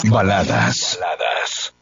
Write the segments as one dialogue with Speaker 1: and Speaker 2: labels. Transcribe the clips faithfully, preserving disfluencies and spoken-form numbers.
Speaker 1: Baladas. Baladas.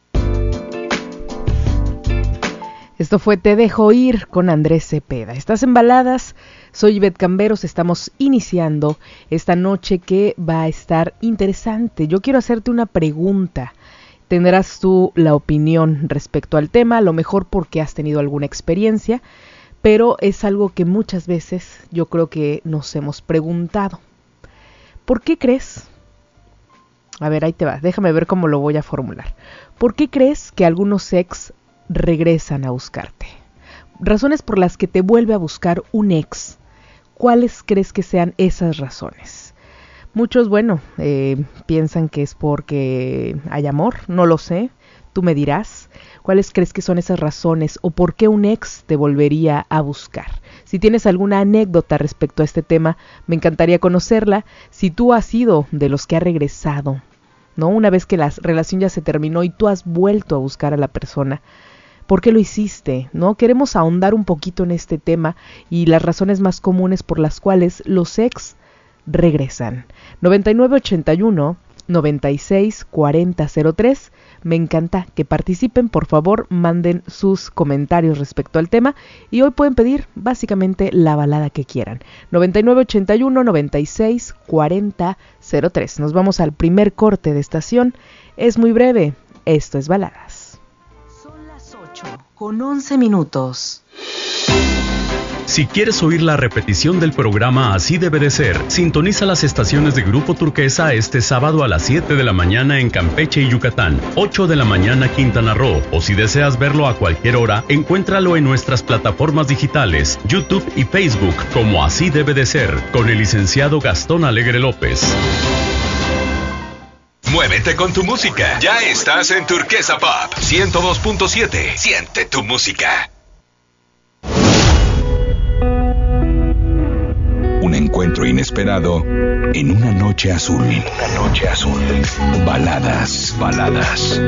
Speaker 2: Esto fue Te Dejo Ir con Andrés Cepeda. Estás en Baladas, soy Ivette Camberos, estamos iniciando esta noche que va a estar interesante. Yo quiero hacerte una pregunta. Tendrás tú la opinión respecto al tema, a lo mejor porque has tenido alguna experiencia, pero es algo que muchas veces yo creo que nos hemos preguntado. ¿Por qué crees? A ver, ahí te va, déjame ver cómo lo voy a formular. ¿Por qué crees que algunos ex regresan a buscarte? Razones por las que te vuelve a buscar un ex. ¿Cuáles crees que sean esas razones? Muchos, bueno, eh, piensan que es porque hay amor, no lo sé, tú me dirás. ¿Cuáles crees que son esas razones o por qué un ex te volvería a buscar? Si tienes alguna anécdota respecto a este tema, me encantaría conocerla. Si tú has sido de los que ha regresado, ¿no? Una vez que la relación ya se terminó y tú has vuelto a buscar a la persona, ¿por qué lo hiciste? ¿No? Queremos ahondar un poquito en este tema y las razones más comunes por las cuales los ex regresan. noventa y nueve ochenta y uno, noventa y seis, cuarenta cero tres. Me encanta que participen, por favor, manden sus comentarios respecto al tema y hoy pueden pedir básicamente la balada que quieran. noventa y nueve ochenta y uno, noventa y seis, cuarenta cero tres. Nos vamos al primer corte de estación. Es muy breve. Esto es Baladas. Son las ocho con once minutos.
Speaker 3: Si quieres oír la repetición del programa Así Debe de Ser, sintoniza las estaciones de Grupo Turquesa este sábado a las siete de la mañana en Campeche y Yucatán, ocho de la mañana Quintana Roo, o si deseas verlo a cualquier hora, encuéntralo en nuestras plataformas digitales, YouTube y Facebook como Así Debe de Ser, con el licenciado Gastón Alegre López.
Speaker 1: Muévete con tu música. Ya estás en Turquesa Pop ciento dos punto siete. Siente tu música. Un encuentro inesperado en una noche azul. En una noche azul. Baladas, baladas.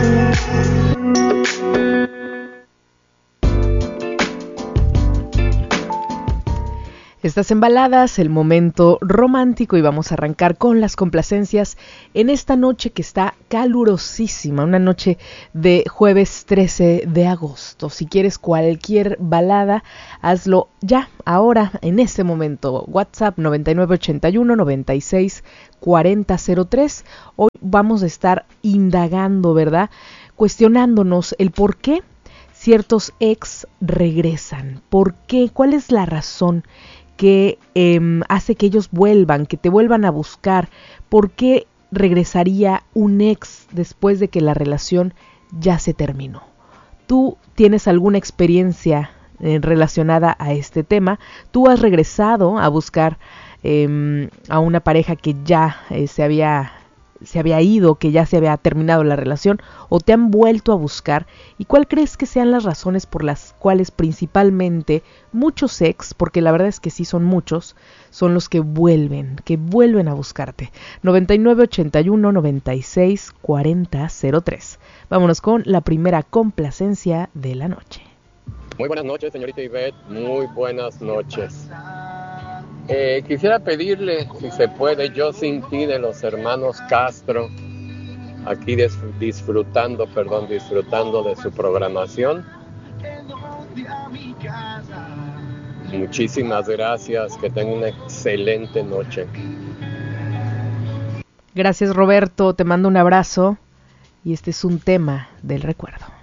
Speaker 2: Estás en Baladas, el momento romántico, y vamos a arrancar con las complacencias en esta noche que está calurosísima, una noche de jueves trece de agosto. Si quieres cualquier balada, hazlo ya, ahora, en este momento. WhatsApp noventa y nueve ochenta y uno, noventa y seis, cuarenta cero tres. Hoy vamos a estar indagando, ¿verdad? Cuestionándonos el por qué ciertos ex regresan. ¿Por qué? ¿Cuál es la razón que eh, hace que ellos vuelvan, que te vuelvan a buscar? ¿Por qué regresaría un ex después de que la relación ya se terminó? ¿Tú tienes alguna experiencia eh, relacionada a este tema? ¿Tú has regresado a buscar eh, a una pareja que ya eh, se había se había ido, que ya se había terminado la relación, o te han vuelto a buscar? ¿Y cuál crees que sean las razones por las cuales principalmente muchos ex, porque la verdad es que sí son muchos, son los que vuelven, que vuelven a buscarte? noventa y nueve ochenta y uno, noventa y seis, cuarenta cero tres. Vámonos con la primera complacencia de la noche.
Speaker 4: Muy buenas noches, señorita Ivette, muy buenas noches. Eh, quisiera pedirle, si se puede, Yo Sin Ti de los hermanos Castro, aquí des- disfrutando, perdón, disfrutando de su programación. Muchísimas gracias, que tengan una excelente noche.
Speaker 2: Gracias, Roberto, te mando un abrazo y este es un tema del recuerdo.